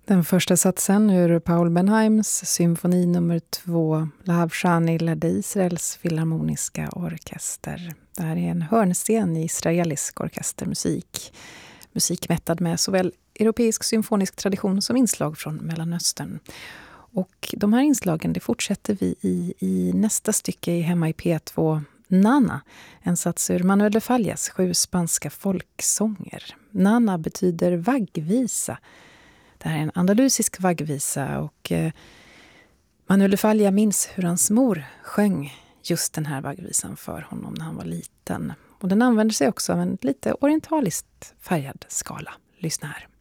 Den första satsen ur Paul Benheims symfoni nummer 2, Lahav Shani ledde Israels filharmoniska orkester. Det här är en hörnsten i israelisk orkestermusik. Musik mättad med såväl europeisk symfonisk tradition som inslag från Mellanöstern. Och de här inslagen det fortsätter vi i nästa stycke i Hemma i P2, Nana, en sats ur Manuel de Fallas 7 spanska folksånger. Nana betyder vaggvisa. Det här är en andalusisk vaggvisa och Manuel de Falla minns hur hans mor sjöng just den här vaggvisan för honom när han var liten. Och den använder sig också av en lite orientaliskt färgad skala. Lyssna här.